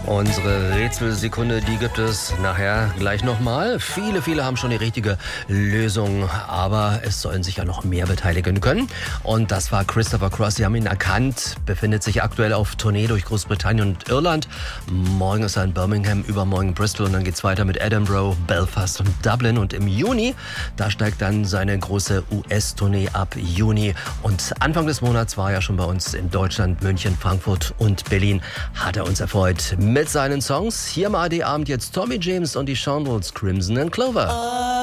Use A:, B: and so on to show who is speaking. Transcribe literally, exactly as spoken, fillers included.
A: Unsere Rätselsekunde, die gibt es nachher gleich nochmal. Viele, viele haben schon die richtige Lösung, aber es sollen sich ja noch mehr beteiligen können. Und das war Christopher Cross. Sie haben ihn erkannt, befindet sich aktuell auf Tournee durch Großbritannien und Irland. Morgen ist er in Birmingham, übermorgen in Bristol und dann geht's weiter mit Edinburgh, Belfast und Dublin. Und im Juni, da steigt dann seine große U S-Tournee ab Juni. Und Anfang des Monats war er schon bei uns in Deutschland, München, Frankfurt und Berlin. Hat er uns erfreut mit seinen Songs. Hier im A R D Abend jetzt Tommy James und die Shondells, Crimson and Clover.